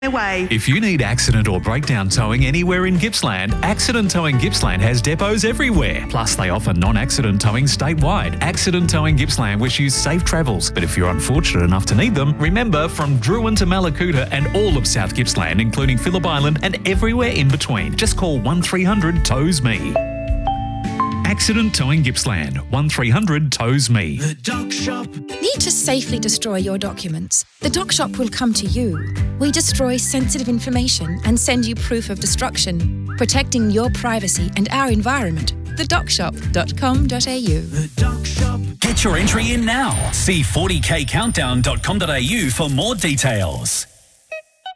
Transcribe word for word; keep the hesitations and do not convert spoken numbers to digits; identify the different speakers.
Speaker 1: way.
Speaker 2: If you need accident or breakdown towing anywhere in Gippsland, Accident Towing Gippsland has depots everywhere. Plus, they offer non-accident towing statewide. Accident Towing Gippsland wish you safe travels. But if you're unfortunate enough to need them, remember, from Druin to Malakuta and all of South Gippsland, including Phillip Island and everywhere in between, just call one three hundred tows me. Accident Towing Gippsland, one three hundred tows me.
Speaker 3: The Doc Shop.
Speaker 4: Need to safely destroy your documents? The Doc Shop will come to you. We destroy sensitive information and send you proof of destruction, protecting your privacy and our environment. the doc shop dot com dot a u.
Speaker 3: The Doc Shop.
Speaker 5: Get your entry in now. See forty k countdown dot com dot a u for more details.